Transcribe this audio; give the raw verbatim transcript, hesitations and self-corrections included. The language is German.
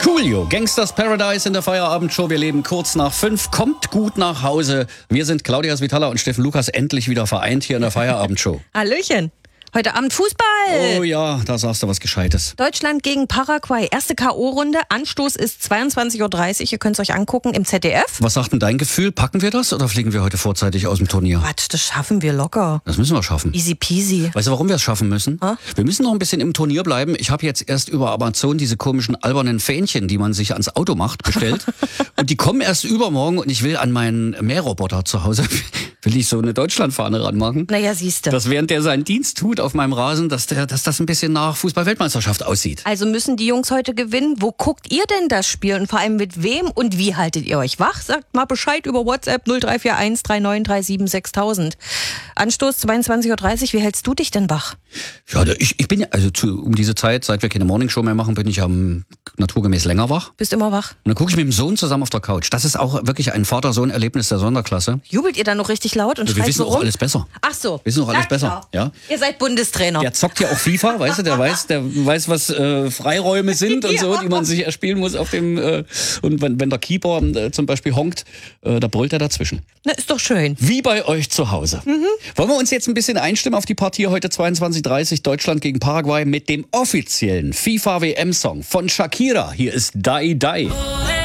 Coolio, Gangsters Paradise in der Feierabendshow. Wir leben kurz nach fünf. Kommt gut nach Hause. Wir sind Claudia Svitala und Steffen Lukas endlich wieder vereint hier in der Feierabendshow. Hallöchen. Heute Abend Fußball. Oh ja, da sagst du was Gescheites. Deutschland gegen Paraguay. Erste K O-Runde. Anstoß ist zweiundzwanzig Uhr dreißig. Ihr könnt es euch angucken im Z D F. Was sagt denn dein Gefühl? Packen wir das oder fliegen wir heute vorzeitig aus dem Turnier? Quatsch, das schaffen wir locker. Das müssen wir schaffen. Easy peasy. Weißt du, warum wir es schaffen müssen? Ha? Wir müssen noch ein bisschen im Turnier bleiben. Ich habe jetzt erst über Amazon diese komischen albernen Fähnchen, die man sich ans Auto macht, bestellt. Und die kommen erst übermorgen und ich will an meinen Mähroboter zu Hause, will ich so eine Deutschlandfahne ranmachen. Naja, siehste. Dass während der seinen Dienst tut auf meinem Rasen, dass, der, dass das ein bisschen nach Fußball-Weltmeisterschaft aussieht. Also müssen die Jungs heute gewinnen. Wo guckt ihr denn das Spiel und vor allem mit wem und wie haltet ihr euch wach? Sagt mal Bescheid über WhatsApp null drei vier eins drei neun drei sieben sechstausend. Anstoß zweiundzwanzig Uhr dreißig. Wie hältst du dich denn wach? Ja, ich, ich bin ja, also zu, um diese Zeit, seit wir keine Morningshow mehr machen, bin ich am naturgemäß länger wach. Bist immer wach? Und dann gucke ich mit dem Sohn zusammen auf der Couch. Das ist auch wirklich ein Vater-Sohn-Erlebnis der Sonderklasse. Jubelt ihr dann noch richtig laut und Wir schreit wissen so auch rum? alles besser. Ach so. Wir wissen auch alles Na besser. klar. Ja? Ihr seid Bundestrainer. Der zockt ja auch FIFA, weißt du, der weiß, der weiß, was äh, Freiräume sind und so, Ja. die man sich erspielen muss auf dem, äh, und wenn, wenn der Keeper äh, zum Beispiel honkt, äh, da brüllt er dazwischen. Na, ist doch schön. Wie bei euch zu Hause. Mhm. Wollen wir uns jetzt ein bisschen einstimmen auf die Partie heute zweiundzwanzig Uhr dreißig Deutschland gegen Paraguay mit dem offiziellen FIFA-W M-Song von Shakira. Hier ist Dai Dai.